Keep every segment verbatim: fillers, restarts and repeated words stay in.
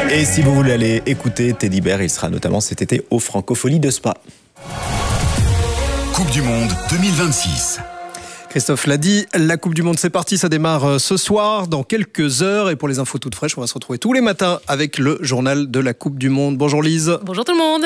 Et si vous voulez aller écouter Teddy Bear, il sera notamment cet été aux Francopholies de Spa. Coupe du Monde deux mille vingt-six. Christophe l'a dit, la Coupe du Monde c'est parti, ça démarre ce soir dans quelques heures et pour les infos toutes fraîches, on va se retrouver tous les matins avec le journal de la Coupe du Monde. Bonjour Lise. Bonjour tout le monde.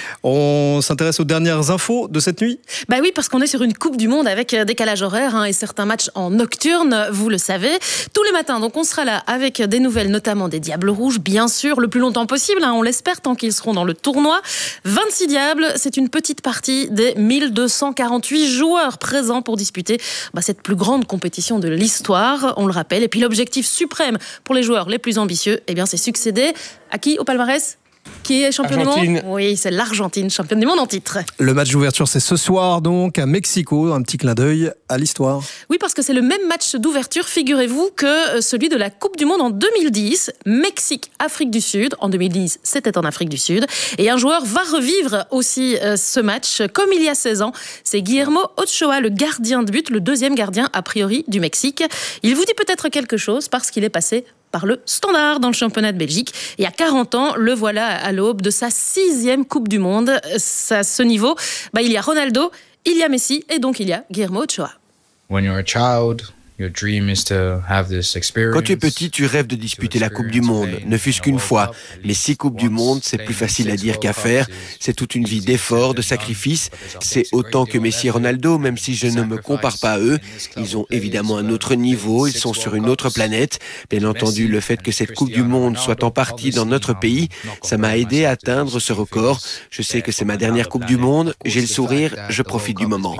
On s'intéresse aux dernières infos de cette nuit. Bah oui, parce qu'on est sur une Coupe du Monde avec décalage horaire hein, et certains matchs en nocturne, vous le savez, tous les matins. Donc on sera là avec des nouvelles, notamment des Diables Rouges, bien sûr, le plus longtemps possible, hein, on l'espère, tant qu'ils seront dans le tournoi. vingt-six Diables, c'est une petite partie des mille deux cent quarante-huit joueurs présents pour disputer Bah, cette plus grande compétition de l'histoire, on le rappelle. Et puis l'objectif suprême pour les joueurs les plus ambitieux, eh bien, c'est succéder à qui au palmarès ? Qui est champion Argentine. du monde ? Oui, c'est l'Argentine, championne du monde en titre. Le match d'ouverture, c'est ce soir donc à Mexico. Un petit clin d'œil à l'histoire. Oui, parce que c'est le même match d'ouverture, figurez-vous, que celui de la Coupe du Monde en deux mille dix. Mexique-Afrique du Sud. En deux mille dix, c'était en Afrique du Sud. Et un joueur va revivre aussi euh, ce match, comme il y a seize ans. C'est Guillermo Ochoa, le gardien de but, le deuxième gardien a priori du Mexique. Il vous dit peut-être quelque chose parce qu'il est passé par le Standard dans le championnat de Belgique. Et à quarante ans, le voilà à l'aube de sa sixième Coupe du Monde. À ce niveau, bah, il y a Ronaldo, il y a Messi et donc il y a Guillermo Ochoa. When you're a child, your dream is to have this experience. Quand tu es petit, tu rêves de disputer la Coupe du Monde, ne fût-ce qu'une fois. Les six Coupes du Monde, c'est plus facile à dire qu'à faire. C'est toute une vie d'efforts, de sacrifices. C'est autant que Messi et Ronaldo, même si je ne me compare pas à eux. Ils ont évidemment un autre niveau, ils sont sur une autre planète. Bien entendu, le fait que cette Coupe du Monde soit en partie dans notre pays, ça m'a aidé à atteindre ce record. Je sais que c'est ma dernière Coupe du Monde, j'ai le sourire, je profite du moment.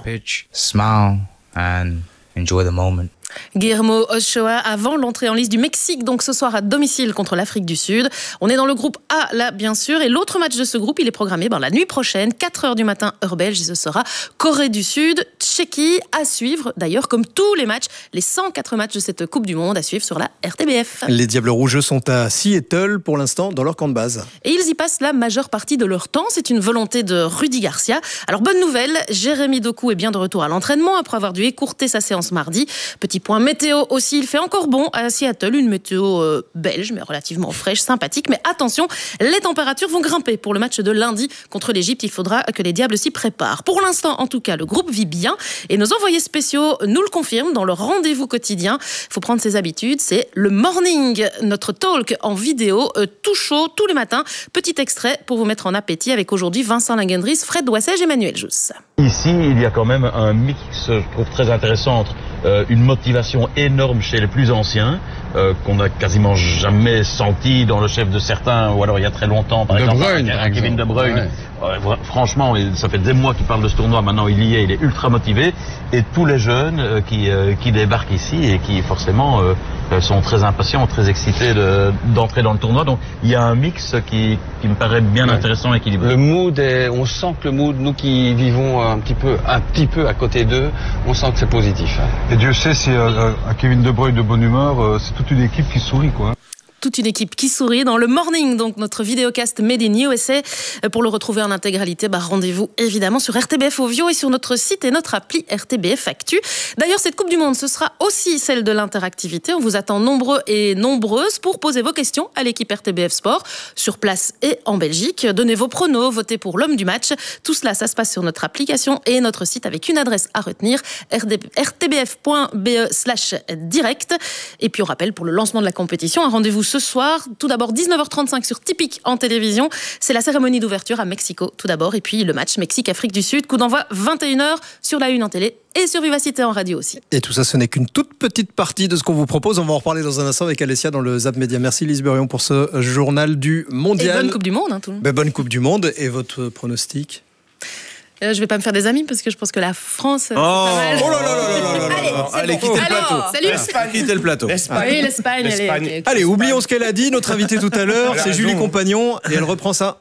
Smile and enjoy the moment. Guillermo Ochoa avant l'entrée en lice du Mexique, donc ce soir à domicile contre l'Afrique du Sud. On est dans le groupe A là bien sûr et l'autre match de ce groupe il est programmé ben, la nuit prochaine, quatre heures du matin heure belge et ce sera Corée du Sud, Tchéquie à suivre d'ailleurs comme tous les matchs, les cent quatre matchs de cette Coupe du Monde à suivre sur la R T B F. Les Diables Rouges sont à Seattle pour l'instant dans leur camp de base. Et ils y passent la majeure partie de leur temps, c'est une volonté de Rudy Garcia. Alors bonne nouvelle, Jérémy Doku est bien de retour à l'entraînement après avoir dû écourter sa séance mardi. Petit point météo aussi, il fait encore bon à Seattle, une météo euh, belge mais relativement fraîche, sympathique. Mais attention, les températures vont grimper pour le match de lundi contre l'Égypte. Il faudra que les Diables s'y préparent. Pour l'instant, en tout cas, le groupe vit bien et nos envoyés spéciaux nous le confirment dans leur rendez-vous quotidien. Il faut prendre ses habitudes, c'est le morning, notre talk en vidéo, euh, tout chaud, tous les matins. Petit extrait pour vous mettre en appétit avec aujourd'hui Vincent Lingendries, Fred Douassège et Emmanuel Jousse. Ici, il y a quand même un mix, je trouve, très intéressant entre euh, une motivation énorme chez les plus anciens, euh, qu'on n'a quasiment jamais senti dans le chef de certains, ou alors il y a très longtemps, par De exemple, Bruyne, un, par un Kevin De Bruyne. Ouais. Euh, franchement, ça fait des mois qu'il parle de ce tournoi, maintenant il y est, il est ultra motivé, et tous les jeunes euh, qui, euh, qui débarquent ici et qui forcément euh, sont très impatients, très excités de, d'entrer dans le tournoi. Donc il y a un mix qui, qui me paraît bien ouais. intéressant et équilibré. Le mood, est, on sent que le mood, nous qui vivons un petit peu, un petit peu à côté d'eux, on sent que c'est positif. Et Dieu sait si euh, à Kevin De Bruyne de bonne humeur, euh, c'est toute une équipe qui sourit quoi. Toute une équipe qui sourit dans le morning, donc notre vidéocast Made in U S A. Pour le retrouver en intégralité, bah rendez-vous évidemment sur R T B F Ovio et sur notre site et notre appli R T B F Actu. D'ailleurs, cette Coupe du Monde, ce sera aussi celle de l'interactivité. On vous attend nombreux et nombreuses pour poser vos questions à l'équipe R T B F Sport, sur place et en Belgique. Donnez vos pronos, votez pour l'homme du match. Tout cela, ça se passe sur notre application et notre site avec une adresse à retenir, r t b f point b e slash direct. Et puis on rappelle pour le lancement de la compétition, un rendez-vous ce soir, tout d'abord dix-neuf heures trente-cinq sur Typique en télévision. C'est la cérémonie d'ouverture à Mexico tout d'abord et puis le match Mexique-Afrique du Sud. Coup d'envoi vingt et une heures sur la une en télé et sur Vivacité en radio aussi. Et tout ça, ce n'est qu'une toute petite partie de ce qu'on vous propose. On va en reparler dans un instant avec Alessia dans le Zap Média. Merci Lise Burion pour ce journal du mondial. Et bonne Coupe du Monde. Hein, tout le monde. Ben, bonne Coupe du Monde et votre pronostic? Euh, je vais pas me faire des amis parce que je pense que la France. Oh, oh là là là là là là. Allez, allez, quittez le plateau. Salut. L'Espagne, quittez le plateau. L'Espagne. Oui, l'Espagne. Allez, okay. allez, oublions ce qu'elle a dit. Notre invitée tout à l'heure, c'est Julie Compagnon et elle reprend ça.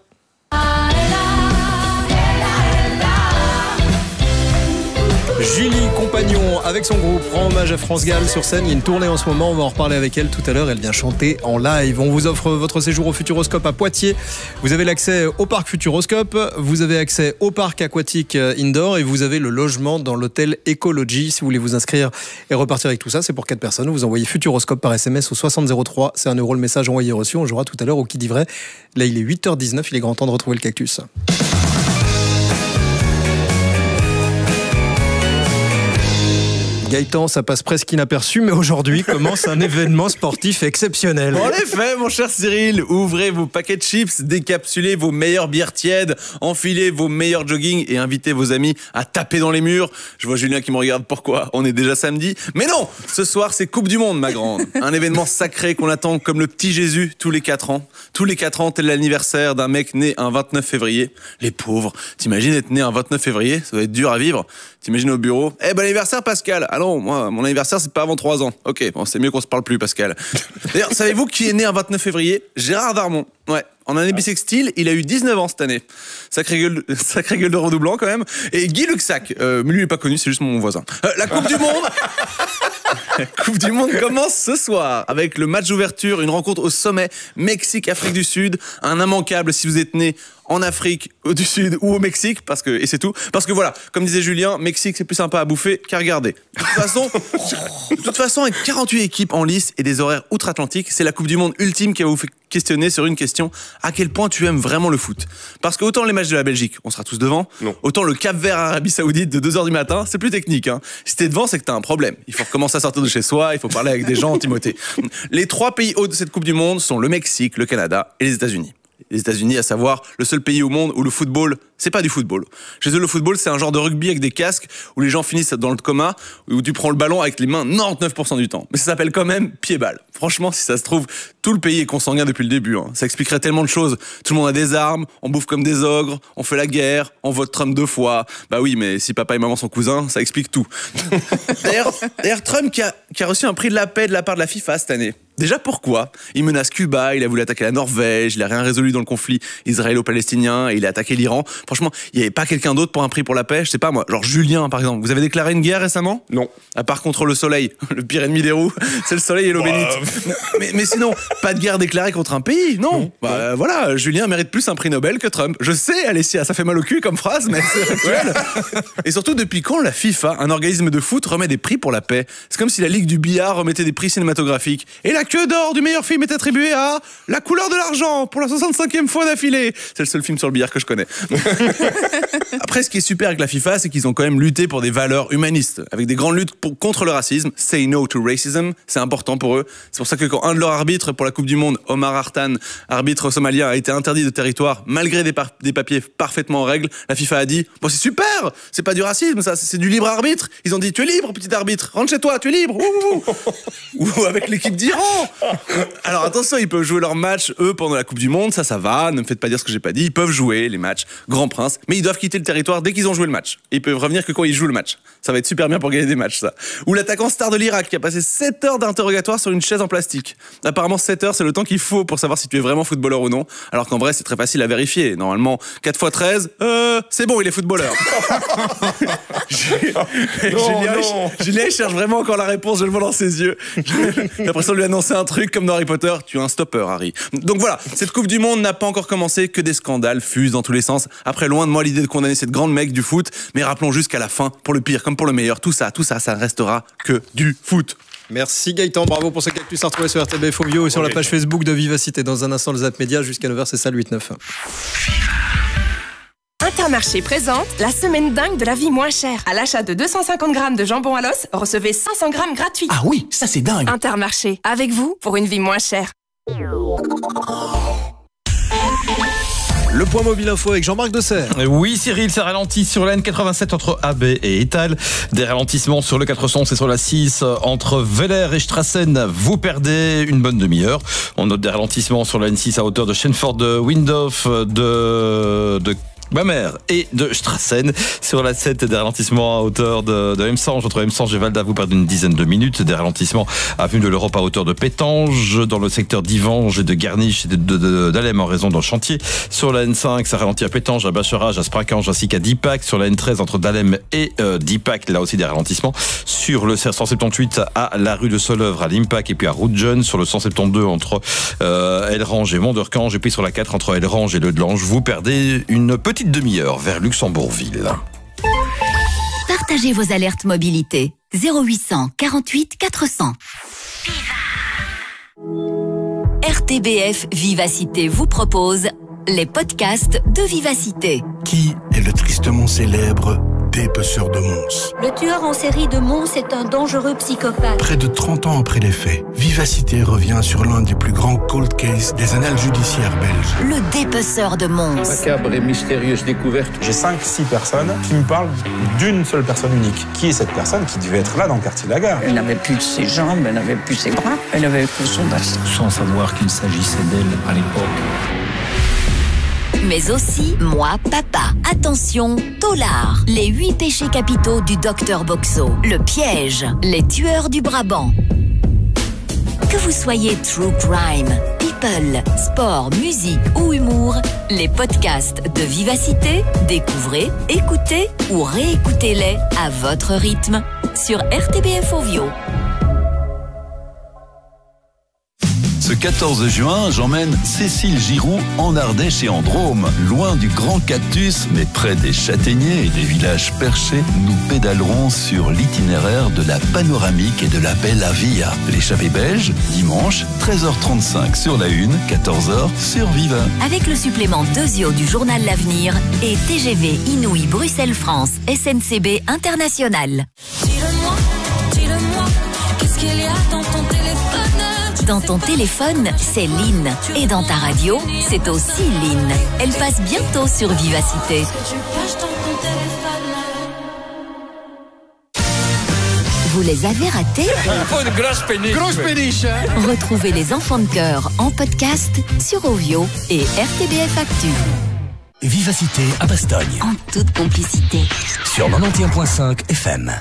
Julie Compagnon, avec son groupe, rend hommage à France Gall sur scène. Il y a une tournée en ce moment, on va en reparler avec elle tout à l'heure. Elle vient chanter en live. On vous offre votre séjour au Futuroscope à Poitiers. Vous avez l'accès au parc Futuroscope, vous avez accès au parc aquatique indoor et vous avez le logement dans l'hôtel Ecology. Si vous voulez vous inscrire et repartir avec tout ça, c'est pour quatre personnes. Vous envoyez Futuroscope par S M S au soixante zéro trois. C'est un euro le message envoyé reçu. On jouera tout à l'heure au Qui dit vrai. Là, il est huit heures dix-neuf. Il est grand temps de retrouver le cactus. Gaëtan, ça passe presque inaperçu, mais aujourd'hui commence un événement sportif exceptionnel. En effet, mon cher Cyril, ouvrez vos paquets de chips, décapsulez vos meilleures bières tièdes, enfilez vos meilleurs jogging et invitez vos amis à taper dans les murs. Je vois Julien qui me regarde, pourquoi ? On est déjà samedi. Mais non, ce soir c'est Coupe du Monde, ma grande. Un événement sacré qu'on attend comme le petit Jésus tous les quatre ans. Tous les quatre ans, tel l'anniversaire d'un mec né un vingt-neuf février. Les pauvres, t'imagines être né un vingt-neuf février ? Ça doit être dur à vivre. T'imagines au bureau, eh bon anniversaire Pascal. Ah non, moi, mon anniversaire c'est pas avant trois ans. Ok, bon c'est mieux qu'on se parle plus Pascal. D'ailleurs, savez-vous qui est né un vingt-neuf février ? Gérard Darmon. Ouais, en année bissextile, il a eu dix-neuf ans cette année. Sacré gueule, sacré gueule de redoublant quand même. Et Guy Luxac, euh, mais lui il est pas connu, c'est juste mon voisin. Euh, la Coupe du Monde La Coupe du Monde commence ce soir avec le match d'ouverture, une rencontre au sommet, Mexique-Afrique du Sud, un immanquable si vous êtes né en Afrique du Sud ou au Mexique, parce que, et c'est tout, parce que voilà, comme disait Julien, Mexique c'est plus sympa à bouffer qu'à regarder. De toute façon, de toute façon, avec quarante-huit équipes en lice et des horaires outre-Atlantique, c'est la Coupe du Monde ultime qui va vous faire questionner sur une question: à quel point tu aimes vraiment le foot ? Parce que autant les matchs de la Belgique, on sera tous devant, non. Autant le Cap-Vert Arabie Saoudite de deux heures du matin, c'est plus technique. Hein. Si t'es devant, c'est que t'as un problème. Il faut recommencer à sortir de chez soi, il faut parler avec des gens, Timothée. Les trois pays hauts de cette Coupe du Monde sont le Mexique, le Canada et les États-Unis. Les États-Unis, à savoir le seul pays au monde où le football, c'est pas du football. Chez eux, le football, c'est un genre de rugby avec des casques où les gens finissent dans le coma, où tu prends le ballon avec les mains quatre-vingt-dix-neuf pour cent du temps. Mais ça s'appelle quand même pied-balle. Franchement, si ça se trouve, tout le pays est consanguin depuis le début. Hein. Ça expliquerait tellement de choses. Tout le monde a des armes, on bouffe comme des ogres, on fait la guerre, on vote Trump deux fois. Bah oui, mais si papa et maman sont cousins, ça explique tout. D'ailleurs, d'ailleurs Trump qui a, qui a reçu un prix de la paix de la part de la FIFA cette année. Déjà pourquoi ? Il menace Cuba, il a voulu attaquer la Norvège, il a rien résolu dans le conflit israélo-palestinien, et il a attaqué l'Iran. Franchement, il n'y avait pas quelqu'un d'autre pour un prix pour la paix, je sais pas moi, genre Julien par exemple. Vous avez déclaré une guerre récemment ? Non. À part contre le soleil, le pire ennemi des roues, c'est le soleil et l'eau bénite. Mais, mais sinon, pas de guerre déclarée contre un pays, non. Mmh. Bah euh, voilà, Julien mérite plus un prix Nobel que Trump. Je sais, Alessia, ça fait mal au cul comme phrase, mais c'est factuel. Et surtout, depuis quand la FIFA, un organisme de foot, remet des prix pour la paix ? C'est comme si la Ligue du billard remettait des prix cinématographiques. Et la queue d'or du meilleur film est attribuée à La couleur de l'argent pour la soixante-cinquième fois d'affilée. C'est le seul film sur le billard que je connais. Après, ce qui est super avec la FIFA, c'est qu'ils ont quand même lutté pour des valeurs humanistes, avec des grandes luttes pour, contre le racisme. Say no to racism, c'est important pour eux. C'est pour ça que quand un de leurs arbitres pour la Coupe du Monde, Omar Artan, arbitre somalien, a été interdit de territoire malgré des, par- des papiers parfaitement en règle, la FIFA a dit bon, c'est super, c'est pas du racisme, ça, c'est du libre arbitre. Ils ont dit tu es libre, petit arbitre, rentre chez toi, tu es libre. Ouh. Ou avec l'équipe d'Iran. Alors attention, ils peuvent jouer leur match eux pendant la Coupe du Monde, ça ça va, ne me faites pas dire ce que j'ai pas dit. Ils peuvent jouer les matchs Grand Prince, mais ils doivent quitter le territoire dès qu'ils ont joué le match. Et ils peuvent revenir que quand ils jouent le match. Ça va être super bien pour gagner des matchs, ça. Ou l'attaquant star de l'Irak qui a passé sept heures d'interrogatoire sur une chaise en plastique. Apparemment sept heures c'est le temps qu'il faut pour savoir si tu es vraiment footballeur ou non, alors qu'en vrai c'est très facile à vérifier. Normalement quatre fois treize, euh, c'est bon, il est footballeur. Julien cherche vraiment encore la réponse, je le vois dans ses yeux. J'ai l'impression de lui annoncer un truc comme dans Harry Potter, tu es un stopper Harry. Donc voilà, cette Coupe du Monde n'a pas encore commencé, que des scandales fusent dans tous les sens. Après, loin de moi l'idée de condamner cette grande mec du foot, mais rappelons juste qu'à la fin, pour le pire comme pour le meilleur, tout ça, tout ça, ça ne restera que du foot. Merci Gaëtan, bravo pour ce cactus à retrouver sur R T B F Ovio et sur la page Facebook de Vivacité. Dans un instant, les Zap Média, jusqu'à neuf heures, c'est ça le huit neuf. Intermarché présente la semaine dingue de la vie moins chère. À l'achat de deux cent cinquante grammes de jambon à l'os, recevez cinq cents grammes gratuits. Ah oui, ça c'est dingue. Intermarché, avec vous pour une vie moins chère. Le point mobile info avec Jean-Marc Desserre. Oui Cyril, ça ralentit sur la N quatre-vingt-sept entre A B et Étal. Des ralentissements sur le quatre cents et sur la six entre Veller et Strassen. Vous perdez une bonne demi-heure. On note des ralentissements sur la N six à hauteur de Shenford de Windhof, de... de Bamer et de Strassen. Sur la sept, des ralentissements à hauteur de, de Emsange. Entre Emsange et Valda, vous perdez une dizaine de minutes. Des ralentissements avenue de l'Europe à hauteur de Pétange. Dans le secteur d'Ivange et de Garniche et de, de, de, d'Alem en raison d'un chantier. Sur la N cinq, ça ralentit à Pétange, à Bacherage, à Spracange ainsi qu'à Dipac. Sur la N treize, entre Dalem et euh, Dipac, là aussi des ralentissements. Sur le cent soixante-dix-huit, à la rue de Soleuvre, à l'Impac et puis à Route Jeune. Sur le cent soixante-douze, entre euh, Elrange et Mondercange. Et puis sur la quatre, entre Elrange et Le Delange, vous perdez une petite demi-heure vers Luxembourgville. Partagez vos alertes mobilité. zéro huit cent quarante-huit quatre cents. R T B F Vivacité vous propose les podcasts de Vivacité. Qui est le tristement célèbre dépeceur de Mons? Le tueur en série de Mons est un dangereux psychopathe. Près de trente ans après les faits, Vivacité revient sur l'un des plus grands cold cases des annales judiciaires belges. Le dépeceur de Mons. Macabre et mystérieuse découverte. J'ai cinq six personnes qui me parlent d'une seule personne unique. Qui est cette personne qui devait être là dans le quartier de la Gare? Elle n'avait plus ses jambes, elle n'avait plus ses bras, elle avait que son bassin. Sans savoir qu'il s'agissait d'elle à l'époque. Mais aussi Moi Papa. Attention, Tolard. Les huit péchés capitaux du docteur Boxo. Le piège. Les tueurs du Brabant. Que vous soyez true crime, people, sport, musique ou humour, les podcasts de Vivacité, découvrez, écoutez ou réécoutez-les à votre rythme sur R T B F Ovio. Ce quatorze juin, j'emmène Cécile Giroux en Ardèche et en Drôme. Loin du grand cactus, mais près des châtaigniers et des villages perchés, nous pédalerons sur l'itinéraire de la panoramique et de la Bella Via. L'échappée belge, dimanche, treize heures trente-cinq sur la une, quatorze heures sur Viva. Avec le supplément Dosio du journal L'Avenir et T G V Inouï Bruxelles-France S N C B International. Dis-le-moi, dis-le-moi, qu'est-ce qu'il y a dans ton téléphone? Dans ton téléphone, c'est Lynn. Et dans ta radio, c'est aussi Lynn. Elle passe bientôt sur Vivacité. Vous les avez ratés? Une grosse péniche. Grosse péniche, hein? Retrouvez les enfants de cœur en podcast sur Ovio et R T B F Actu. Vivacité à Bastogne. En toute complicité. Sur quatre-vingt-onze virgule cinq F M.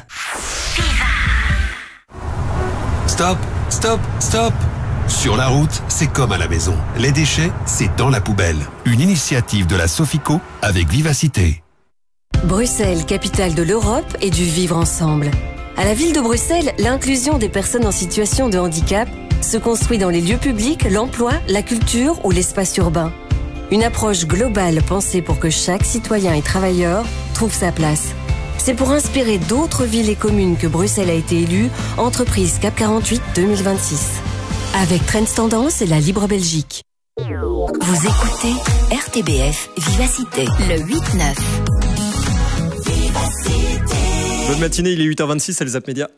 Stop, stop, stop. Sur la route, c'est comme à la maison. Les déchets, c'est dans la poubelle. Une initiative de la Sofico avec Vivacité. Bruxelles, capitale de l'Europe et du vivre ensemble. À la ville de Bruxelles, l'inclusion des personnes en situation de handicap se construit dans les lieux publics, l'emploi, la culture ou l'espace urbain. Une approche globale pensée pour que chaque citoyen et travailleur trouve sa place. C'est pour inspirer d'autres villes et communes que Bruxelles a été élue entreprise C A P quarante-huit deux mille vingt-six. Avec Trends Tendance et la Libre Belgique. Vous écoutez R T B F Vivacité, le huit neuf. Bonne matinée, il est huit heures vingt-six, c'est le Zap Média.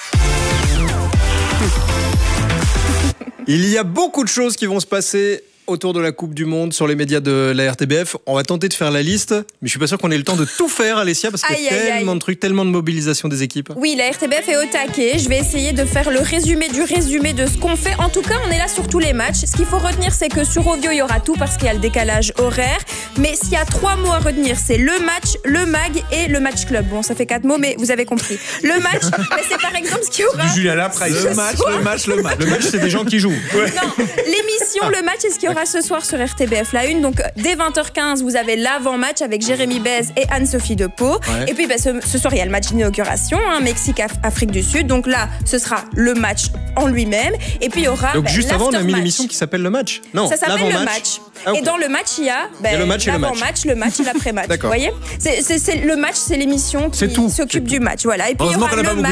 Il y a beaucoup de choses qui vont se passer autour de la Coupe du Monde sur les médias de la R T B F. On va tenter de faire la liste, mais je suis pas sûr qu'on ait le temps de tout faire, Alessia, parce qu'il y a aïe, tellement aïe. de trucs, tellement de mobilisation des équipes. Oui, la R T B F est au taquet. Je vais essayer de faire le résumé du résumé de ce qu'on fait. En tout cas, on est là sur tous les matchs. Ce qu'il faut retenir, c'est que sur Ovio, il y aura tout parce qu'il y a le décalage horaire. Mais s'il y a trois mots à retenir, c'est le match, le mag et le match club. Bon, ça fait quatre mots, mais vous avez compris. Le match, c'est par exemple ce qu'il y aura. Du Julien Laprais. Le match, le match, le match. Le match, c'est des gens qui jouent. Ouais. Non, l'émission, le match, c'est ce qu'il y aura ce soir sur R T B F La Une. Donc dès vingt heures quinze, vous avez l'avant-match avec Jérémy Bèze et Anne-Sophie Depeau. Ouais. Et puis bah, ce, ce soir, il y a le match d'inauguration, hein, Mexique, Af- Afrique du Sud. Donc là, ce sera le match en lui-même. Et puis il y aura. Donc bah, juste avant, on a mis match. l'émission qui s'appelle le match. Non, ça s'appelle le match. match. Ah, okay. Et dans le match, il y a, bah, il y a le match et le match. l'avant-match, le match et l'après-match. Vous voyez, c'est, c'est, c'est le match, c'est l'émission qui s'occupe du match. Voilà. Et puis il y aura le mag.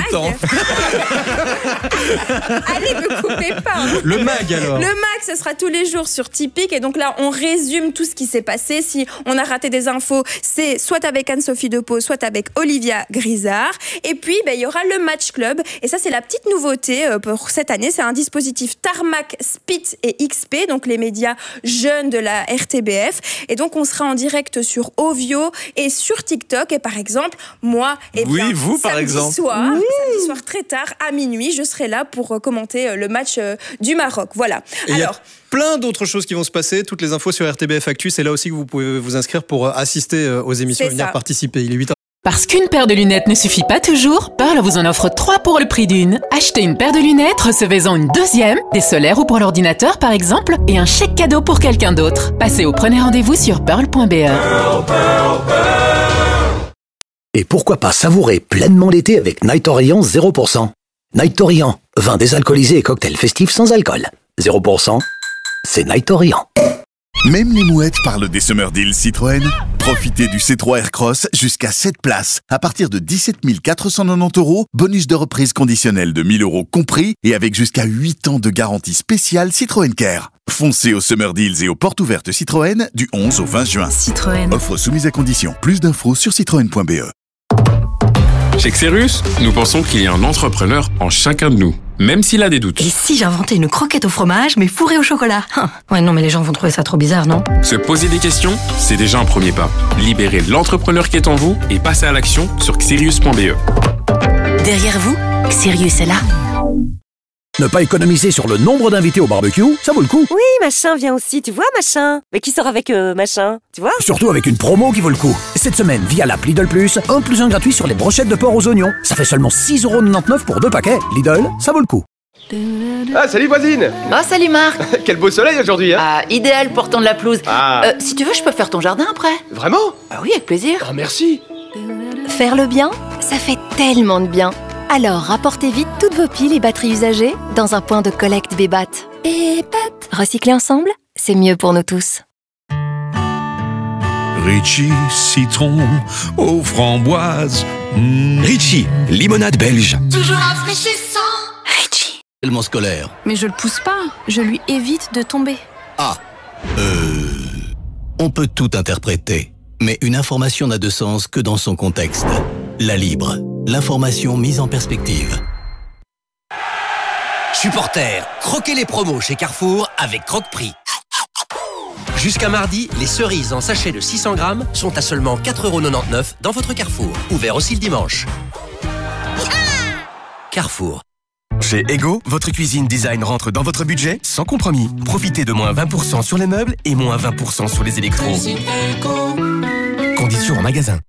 Allez, me coupez pas. Hein. Le mag alors. Le mag, ce sera tous les jours sur Tipeee. Et donc là, on résume tout ce qui s'est passé. Si on a raté des infos, c'est soit avec Anne-Sophie Depeau, soit avec Olivia Grisard. Et puis, ben, il y aura le Match Club. Et ça, c'est la petite nouveauté pour cette année. C'est un dispositif Tarmac, Spit et X P, donc les médias jeunes de de la R T B F. Et donc, on sera en direct sur Ovio et sur TikTok. Et par exemple, moi, eh bien, oui, vous, par samedi exemple. soir, samedi soir très tard, à minuit, je serai là pour commenter le match du Maroc. Voilà. Et Alors, plein d'autres choses qui vont se passer. Toutes les infos sur R T B F Actu. C'est là aussi que vous pouvez vous inscrire pour assister aux émissions et venir ça. participer. Il est huit heures. Parce qu'une paire de lunettes ne suffit pas toujours, Pearl vous en offre trois pour le prix d'une. Achetez une paire de lunettes, recevez-en une deuxième, des solaires ou pour l'ordinateur par exemple, et un chèque cadeau pour quelqu'un d'autre. Passez au premier rendez-vous sur pearl point b e. Et pourquoi pas savourer pleinement l'été avec Night Orient zéro pour cent. Night Orient, vin désalcoolisé et cocktail festif sans alcool. zéro pour cent, c'est Night Orient. Même les mouettes parlent des Summer Deals Citroën. Profitez du C trois Aircross jusqu'à sept places à partir de dix-sept mille quatre cent quatre-vingt-dix euros, bonus de reprise conditionnel de mille euros compris et avec jusqu'à huit ans de garantie spéciale Citroën Care. Foncez aux Summer Deals et aux portes ouvertes Citroën du onze au vingt juin. Citroën. Offre soumise à condition. Plus d'infos sur citroën point b e. Chez Xerus, nous pensons qu'il y a un entrepreneur en chacun de nous, même s'il a des doutes. Et si j'inventais une croquette au fromage, mais fourrée au chocolat? Hum. Ouais, non, mais les gens vont trouver ça trop bizarre, non? Se poser des questions, c'est déjà un premier pas. Libérez l'entrepreneur qui est en vous et passez à l'action sur xerius point b e. Derrière vous, Xerius est là. Ne pas économiser sur le nombre d'invités au barbecue, ça vaut le coup. Oui, machin vient aussi, tu vois, machin. Mais qui sort avec euh, machin, tu vois? Surtout avec une promo qui vaut le coup. Cette semaine, via l'app Lidl Plus, un plus un gratuit sur les brochettes de porc aux oignons. Ça fait seulement six euros quatre-vingt-dix-neuf pour deux paquets. Lidl, ça vaut le coup. Ah, salut voisine. Oh, salut Marc. Quel beau soleil aujourd'hui, hein. Ah, idéal pour tondre la pelouse. Ah. Euh, si tu veux, je peux faire ton jardin après. Vraiment? Ah oui, avec plaisir. Oh, merci. Faire le bien, ça fait tellement de bien. Alors, rapportez vite toutes vos piles et batteries usagées dans un point de collecte Bébat. Bébat. Recycler ensemble, c'est mieux pour nous tous. Ritchie, citron aux framboises. Mmh. Ritchie, limonade belge. Toujours rafraîchissant. Ritchie. Tellement scolaire. Mais je le pousse pas, je lui évite de tomber. Ah. Euh. On peut tout interpréter. Mais une information n'a de sens que dans son contexte. La Libre. L'information mise en perspective. Supporters, croquez les promos chez Carrefour avec Croque-Prix. Jusqu'à mardi, les cerises en sachet de six cents grammes sont à seulement quatre euros quatre-vingt-dix-neuf dans votre Carrefour. Ouvert aussi le dimanche. Carrefour. Chez Ego, votre cuisine design rentre dans votre budget sans compromis. Profitez de moins vingt pour cent sur les meubles et moins vingt pour cent sur les électros. Conditions en magasin.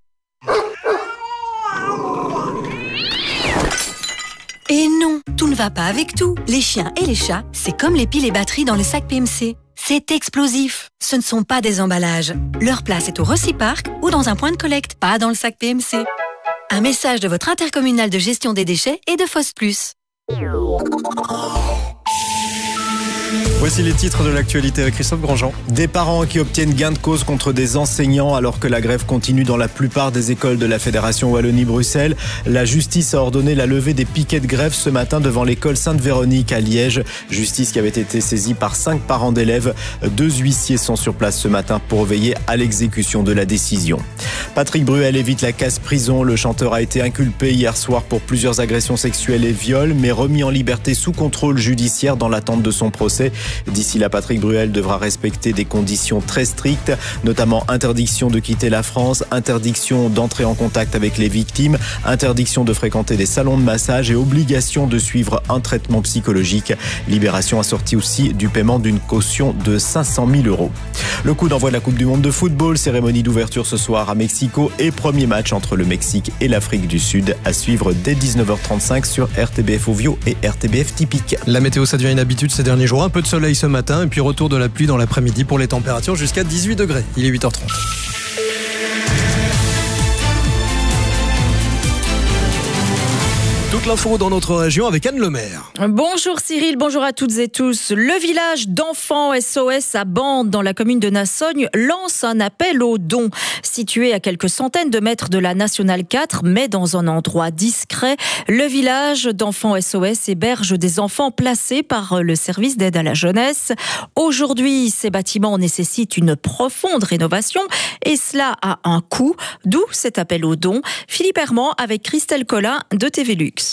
Et non, tout ne va pas avec tout. Les chiens et les chats, c'est comme les piles et batteries dans le sac P M C. C'est explosif. Ce ne sont pas des emballages. Leur place est au Reciparc ou dans un point de collecte, pas dans le sac P M C. Un message de votre intercommunal de gestion des déchets et de Foss Plus. Voici les titres de l'actualité avec Christophe Grandjean. Des parents qui obtiennent gain de cause contre des enseignants alors que la grève continue dans la plupart des écoles de la Fédération Wallonie-Bruxelles. La justice a ordonné la levée des piquets de grève ce matin devant l'école Sainte-Véronique à Liège. Justice qui avait été saisie par cinq parents d'élèves. Deux huissiers sont sur place ce matin pour veiller à l'exécution de la décision. Patrick Bruel évite la casse-prison. Le chanteur a été inculpé hier soir pour plusieurs agressions sexuelles et viols, mais remis en liberté sous contrôle judiciaire dans l'attente de son procès. D'ici là, Patrick Bruel devra respecter des conditions très strictes, notamment interdiction de quitter la France, interdiction d'entrer en contact avec les victimes, interdiction de fréquenter des salons de massage et obligation de suivre un traitement psychologique. Libération assortie aussi du paiement d'une caution de cinq cent mille euros. Le coup d'envoi de la Coupe du Monde de football, cérémonie d'ouverture ce soir à Mexico et premier match entre le Mexique et l'Afrique du Sud à suivre dès dix-neuf heures trente-cinq sur R T B F Ovio et R T B F Typique. La météo, ça devient une habitude ces derniers jours. Un peu de soleil ce matin et puis retour de la pluie dans l'après-midi pour les températures jusqu'à dix-huit degrés. Il est huit heures trente. Toute l'info dans notre région avec Anne Lemaire. Bonjour Cyril, bonjour à toutes et tous. Le village d'enfants S O S à Bande, dans la commune de Nassogne, lance un appel aux dons. Situé à quelques centaines de mètres de la Nationale quatre, mais dans un endroit discret, le village d'enfants S O S héberge des enfants placés par le service d'aide à la jeunesse. Aujourd'hui, ces bâtiments nécessitent une profonde rénovation et cela a un coût, d'où cet appel aux dons. Philippe Herman avec Christelle Collin de T V Luxe.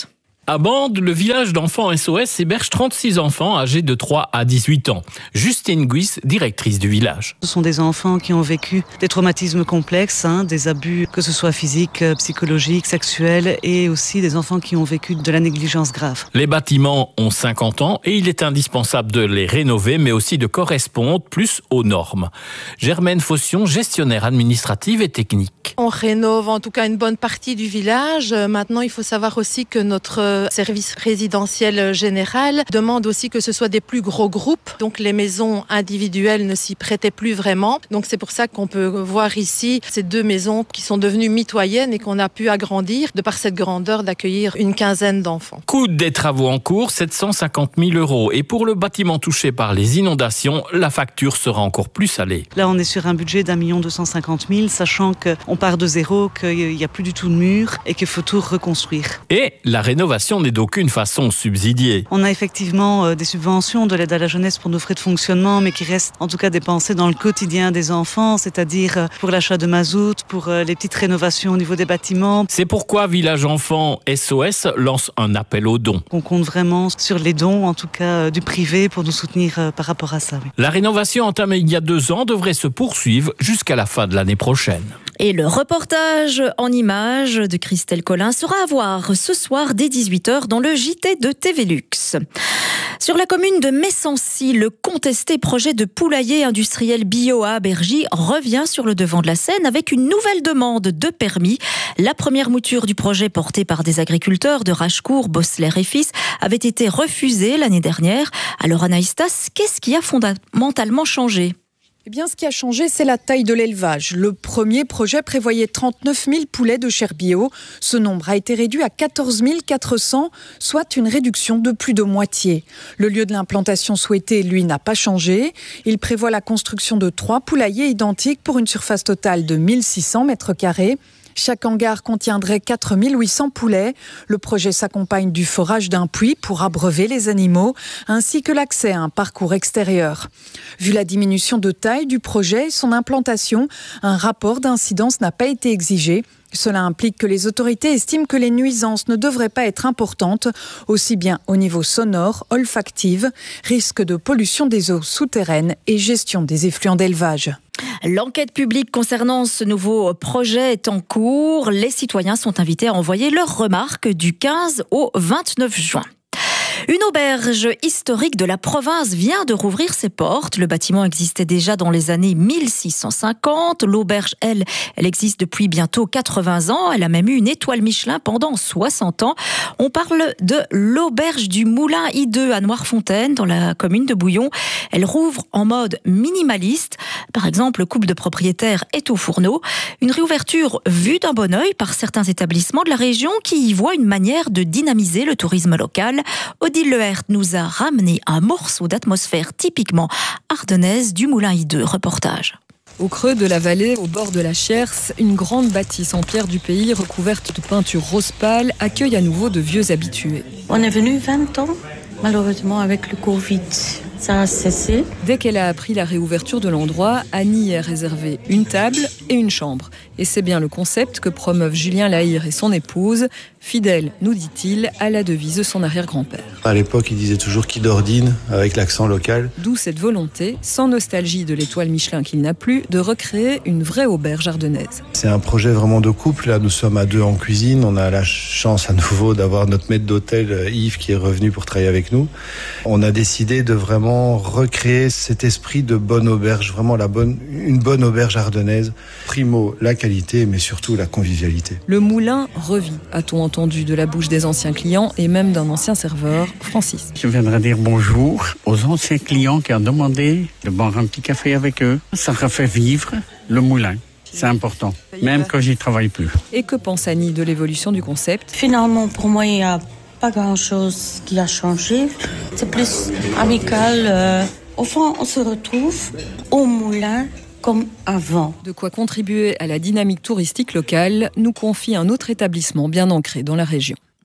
À Bande, le village d'enfants S O S héberge trente-six enfants âgés de trois à dix-huit ans. Justine Guis, directrice du village. Ce sont des enfants qui ont vécu des traumatismes complexes, hein, des abus, que ce soit physiques, psychologiques, sexuels, et aussi des enfants qui ont vécu de la négligence grave. Les bâtiments ont cinquante ans et il est indispensable de les rénover, mais aussi de correspondre plus aux normes. Germaine Faution, gestionnaire administrative et technique. On rénove en tout cas une bonne partie du village. Maintenant, il faut savoir aussi que notre service résidentiel général demande aussi que ce soit des plus gros groupes. Donc les maisons individuelles ne s'y prêtaient plus vraiment. Donc c'est pour ça qu'on peut voir ici ces deux maisons qui sont devenues mitoyennes et qu'on a pu agrandir de par cette grandeur d'accueillir une quinzaine d'enfants. Coût des travaux en cours, sept cent cinquante mille euros. Et pour le bâtiment touché par les inondations, la facture sera encore plus salée. Là, on est sur un budget d'un million deux cent cinquante mille, sachant qu'on part de zéro, qu'il n'y a plus du tout de mur et qu'il faut tout reconstruire. Et la rénovation n'est d'aucune façon subsidiée. On a effectivement des subventions de l'aide à la jeunesse pour nos frais de fonctionnement, mais qui restent en tout cas dépensées dans le quotidien des enfants, c'est-à-dire pour l'achat de mazout, pour les petites rénovations au niveau des bâtiments. C'est pourquoi Village Enfants S O S lance un appel aux dons. On compte vraiment sur les dons, en tout cas du privé, pour nous soutenir par rapport à ça. Oui. La rénovation entamée il y a deux ans devrait se poursuivre jusqu'à la fin de l'année prochaine. Et le reportage en images de Christelle Collin sera à voir ce soir dès dix-huit heures dans le J T de T V Luxe. Sur la commune de Messancy, le contesté projet de poulailler industriel bio à Bergy revient sur le devant de la scène avec une nouvelle demande de permis. La première mouture du projet porté par des agriculteurs de Rachecourt, Bosseler et Fils avait été refusée l'année dernière. Alors Anaïs Tass, qu'est-ce qui a fondamentalement changé ? Eh bien, ce qui a changé, c'est la taille de l'élevage. Le premier projet prévoyait trente-neuf mille poulets de chair bio. Ce nombre a été réduit à quatorze mille quatre cents, soit une réduction de plus de moitié. Le lieu de l'implantation souhaité, lui, n'a pas changé. Il prévoit la construction de trois poulaillers identiques pour une surface totale de mille six cents mètres carrés. Chaque hangar contiendrait quatre mille huit cents poulets. Le projet s'accompagne du forage d'un puits pour abreuver les animaux, ainsi que l'accès à un parcours extérieur. Vu la diminution de taille du projet et son implantation, un rapport d'incidence n'a pas été exigé. Cela implique que les autorités estiment que les nuisances ne devraient pas être importantes, aussi bien au niveau sonore, olfactif, risque de pollution des eaux souterraines et gestion des effluents d'élevage. L'enquête publique concernant ce nouveau projet est en cours. Les citoyens sont invités à envoyer leurs remarques du quinze au vingt-neuf juin. Une auberge historique de la province vient de rouvrir ses portes. Le bâtiment existait déjà dans les années mille six cent cinquante. L'auberge, elle, elle existe depuis bientôt quatre-vingts ans. Elle a même eu une étoile Michelin pendant soixante ans. On parle de l'auberge du Moulin Hideux à Noirfontaine, dans la commune de Bouillon. Elle rouvre en mode minimaliste. Par exemple, le couple de propriétaires est au fourneau. Une réouverture vue d'un bon œil par certains établissements de la région qui y voient une manière de dynamiser le tourisme local. Odile Lehert nous a ramené un morceau d'atmosphère typiquement ardennaise du Moulin Hideux. Reportage. Au creux de la vallée, au bord de la Chersse, une grande bâtisse en pierre du pays recouverte de peinture rose pâle accueille à nouveau de vieux habitués. On est venu vingt ans, malheureusement avec le Covid. Ça a cessé. Dès qu'elle a appris la réouverture de l'endroit, Annie a réservé une table et une chambre. Et c'est bien le concept que promeuvent Julien Lahire et son épouse, fidèle, nous dit-il, à la devise de son arrière-grand-père. À l'époque, il disait toujours qui d'ordine, avec l'accent local. D'où cette volonté, sans nostalgie de l'étoile Michelin qu'il n'a plus, de recréer une vraie auberge ardennaise. C'est un projet vraiment de couple. Là, nous sommes à deux en cuisine. On a la chance à nouveau d'avoir notre maître d'hôtel, Yves, qui est revenu pour travailler avec nous. On a décidé de vraiment recréer cet esprit de bonne auberge, vraiment la bonne, une bonne auberge ardennaise. Primo, la qualité, mais surtout la convivialité. Le moulin revit, a-t-on entendu de la bouche des anciens clients et même d'un ancien serveur, Francis. Je viendrai dire bonjour aux anciens clients qui ont demandé de boire un petit café avec eux. Ça refait vivre le moulin. C'est important, même quand j'y travaille plus. Et que pense Annie de l'évolution du concept ? Finalement, pour moi, il y a pas grand-chose qui a changé. C'est plus amical. Euh, au fond, on se retrouve au moulin comme avant. De quoi contribuer à la dynamique touristique locale, nous confie un autre établissement bien ancré dans la région.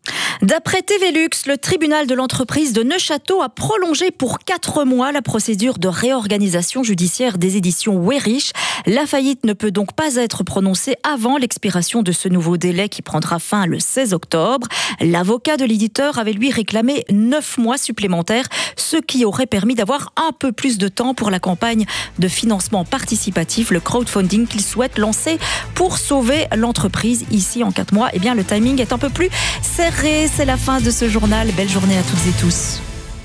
D'après T V Lux, le tribunal de l'entreprise de Neuchâteau a prolongé pour quatre mois la procédure de réorganisation judiciaire des éditions Weyrich. La faillite ne peut donc pas être prononcée avant l'expiration de ce nouveau délai qui prendra fin le seize octobre. L'avocat de l'éditeur avait lui réclamé neuf mois supplémentaires, ce qui aurait permis d'avoir un peu plus de temps pour la campagne de financement participatif, le crowdfunding qu'il souhaite lancer pour sauver l'entreprise. Ici, en quatre mois, eh bien, le timing est un peu plus serré. C'est la fin de ce journal. Belle journée à toutes et tous.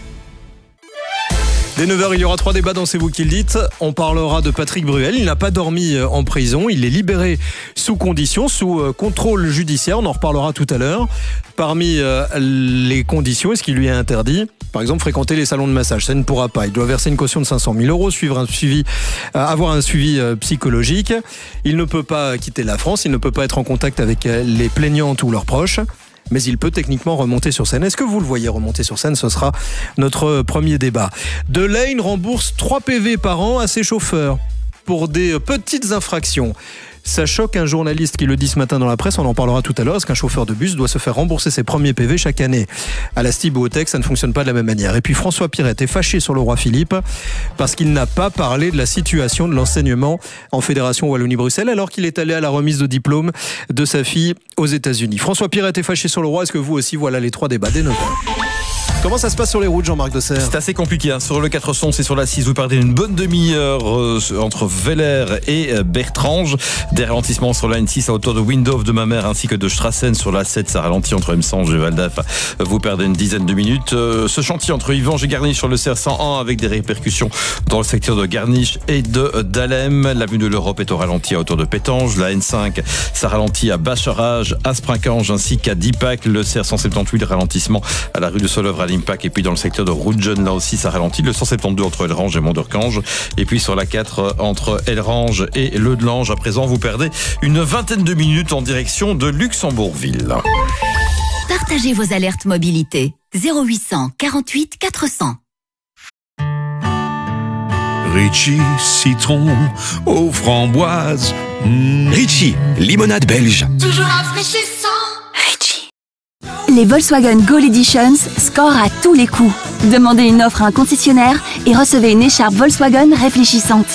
Dès neuf heures, il y aura trois débats dans C'est vous qui le dites. On parlera de Patrick Bruel. Il n'a pas dormi en prison. Il est libéré sous conditions, sous contrôle judiciaire. On en reparlera tout à l'heure. Parmi les conditions, est-ce qu'il lui est interdit ? Par exemple, fréquenter les salons de massage. Ça ne pourra pas. Il doit verser une caution de cinq cent mille euros, suivre un suivi, avoir un suivi psychologique. Il ne peut pas quitter la France. Il ne peut pas être en contact avec les plaignantes ou leurs proches. Mais il peut techniquement remonter sur scène. Est-ce que vous le voyez remonter sur scène ? Ce sera notre premier débat. Delane rembourse trois P V par an à ses chauffeurs pour des petites infractions. Ça choque un journaliste qui le dit ce matin dans la presse, on en parlera tout à l'heure. Est-ce qu'un chauffeur de bus doit se faire rembourser ses premiers P V chaque année ? À la Stib ou au Tech, ça ne fonctionne pas de la même manière. Et puis François Pirette est fâché sur le roi Philippe parce qu'il n'a pas parlé de la situation de l'enseignement en Fédération Wallonie-Bruxelles alors qu'il est allé à la remise de diplôme de sa fille aux États-Unis. François Pirette est fâché sur le roi. Est-ce que vous aussi ? Voilà les trois débats dès neuf heures. Comment ça se passe sur les routes, Jean-Marc Dessert ? C'est assez compliqué. Hein. Sur le quatre cents, c'est sur la six. Vous perdez une bonne demi-heure euh, entre Veller et euh, Bertrange. Des ralentissements sur la N six à hauteur de Windhof de Mamers ainsi que de Strassen sur la sept. Ça ralentit entre Emsange et Valdaf. Vous perdez une dizaine de minutes. Euh, ce chantier entre Yvange et Garniche sur le C R cent un avec des répercussions dans le secteur de Garniche et de Dahlem. L'avenue de l'Europe est au ralenti à hauteur de Pétange. La N cinq, ça ralentit à Bacharage, à Sprincange ainsi qu'à Dipac. Le C R cent soixante-dix, ralentissement à la rue de Solœuvre à l'Impact. Et puis dans le secteur de Roudjen, là aussi ça ralentit. Le cent soixante-douze entre Elrange et Monderkange. Et puis sur la quatre entre Elrange et Leudelange. À présent, vous perdez une vingtaine de minutes en direction de Luxembourgville. Partagez vos alertes mobilité. zéro huit cent quarante-huit quatre cents. Ritchie, citron aux framboises. Mmh. Ritchie, limonade belge. Toujours rafraîchissant. Les Volkswagen Gold Editions scorent à tous les coups. Demandez une offre à un concessionnaire et recevez une écharpe Volkswagen réfléchissante.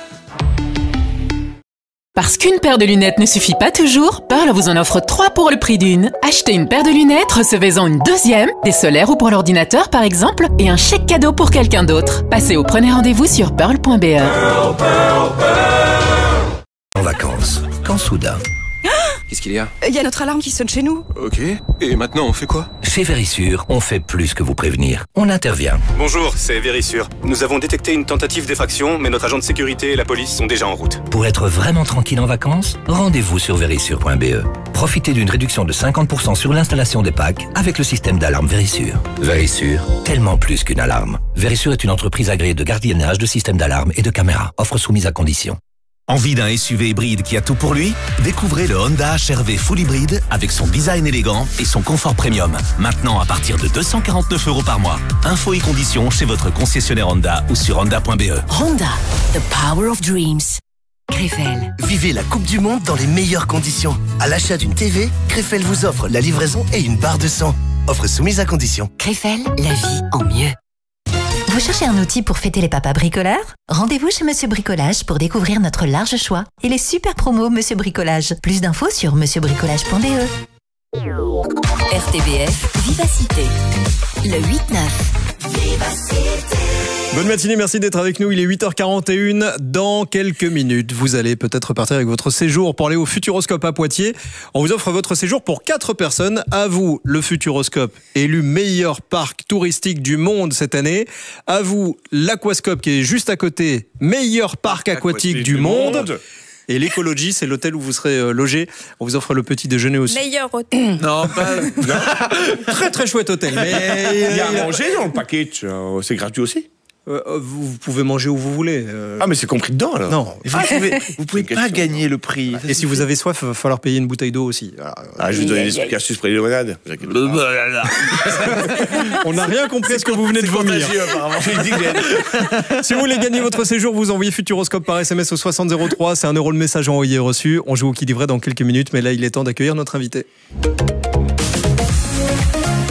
Parce qu'une paire de lunettes ne suffit pas toujours, Pearl vous en offre trois pour le prix d'une. Achetez une paire de lunettes, recevez-en une deuxième, des solaires ou pour l'ordinateur par exemple, et un chèque cadeau pour quelqu'un d'autre. Passez au premier rendez-vous sur pearl point b e. Pearl, Pearl, Pearl. En vacances, quand soudain... Qu'est-ce qu'il y a ? Il y a notre alarme qui sonne chez nous. Ok. Et maintenant, on fait quoi ? Chez Vérissure, on fait plus que vous prévenir. On intervient. Bonjour, c'est Vérissure. Nous avons détecté une tentative d'effraction, mais notre agent de sécurité et la police sont déjà en route. Pour être vraiment tranquille en vacances, rendez-vous sur vérissure point b e. Profitez d'une réduction de cinquante pour cent sur l'installation des packs avec le système d'alarme Vérissure. Vérissure, tellement plus qu'une alarme. Vérissure est une entreprise agréée de gardiennage de systèmes d'alarme et de caméras. Offre soumise à condition. Envie d'un S U V hybride qui a tout pour lui ? Découvrez le Honda H R V Full Hybride avec son design élégant et son confort premium. Maintenant à partir de deux cent quarante-neuf euros par mois. Infos et conditions chez votre concessionnaire Honda ou sur honda point b e. Honda, the power of dreams. Krefel. Vivez la Coupe du Monde dans les meilleures conditions. À l'achat d'une T V, Krefel vous offre la livraison et une barre de sang. Offre soumise à condition. Krefel, la vie en mieux. Vous cherchez un outil pour fêter les papas bricoleurs ? Rendez-vous chez Monsieur Bricolage pour découvrir notre large choix et les super promos Monsieur Bricolage. Plus d'infos sur monsieur bricolage point b e. R T B F, Vivacité. Le huit neuf. Vivacité. Bonne matinée, merci d'être avec nous. Il est huit heures quarante et une. Dans quelques minutes, vous allez peut-être repartir avec votre séjour pour aller au Futuroscope à Poitiers. On vous offre votre séjour pour quatre personnes. À vous, le Futuroscope, élu meilleur parc touristique du monde cette année. À vous, l'Aquascope qui est juste à côté, meilleur parc aquatique, aquatique du, du monde. monde. Et l'écologie, c'est l'hôtel où vous serez euh, logé. On vous offre le petit déjeuner aussi. Meilleur hôtel. Non, pas... Très très chouette hôtel. Mais il y a à manger dans le package. C'est gratuit aussi. Euh, vous, vous pouvez manger où vous voulez. Euh... Ah, mais c'est compris dedans, alors. Non. Vous pouvez, vous pouvez pas gagner le prix. Et si vous avez soif, il va falloir payer une bouteille d'eau aussi. Alors, ah, je vais vous donner des astuces pour les limonades. On n'a rien compris à ce que vous venez de vomir. Si vous voulez gagner votre séjour, vous envoyez Futuroscope par S M S au soixante zéro trois. C'est un euro le message envoyé et reçu. On joue au qui dit vrai dans quelques minutes, mais là, il est temps d'accueillir notre invité.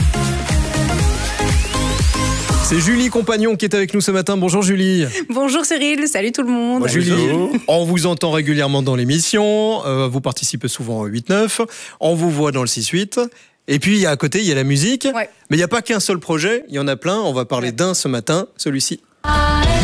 C'est Julie Compagnon qui est avec nous ce matin. Bonjour Julie. Bonjour Cyril, salut tout le monde. Bonjour Julie, on vous entend régulièrement dans l'émission, euh, vous participez souvent au huit neuf, on vous voit dans le six huit. Et puis à côté, il y a la musique. Ouais. Mais il n'y a pas qu'un seul projet, il y en a plein. On va parler ouais. d'un ce matin, celui-ci.